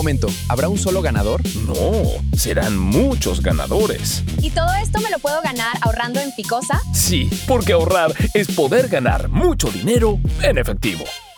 momento, ¿habrá un solo ganador? No, serán muchos ganadores. ¿Y todo esto me lo puedo ganar ahorrando en Ficosa? Sí, porque ahorrar es poder ganar mucho dinero en efectivo.